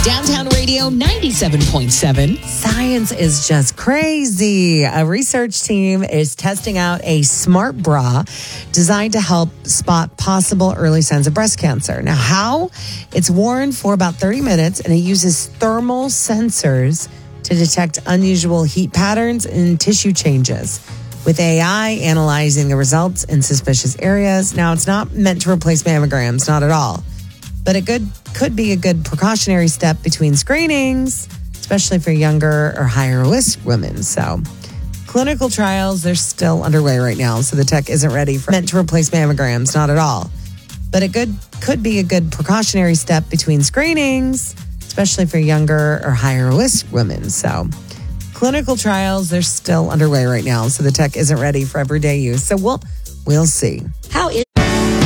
Downtown Radio 97.7. Science is just crazy. A research team is testing out a smart bra designed to help spot possible early signs of breast cancer. Now, how? It's worn for about 30 minutes, and it uses thermal sensors to detect unusual heat patterns and tissue changes, with AI analyzing the results in suspicious areas. Now, it's not meant to replace mammograms, not at all. But it could be a good precautionary step between screenings, especially for younger or higher risk women. So clinical trials, they're still underway right now. So the tech isn't meant to replace mammograms, not at all. But it could be a good precautionary step between screenings, especially for younger or higher risk women. So clinical trials, they're still underway right now. So the tech isn't ready for everyday use. So we'll see.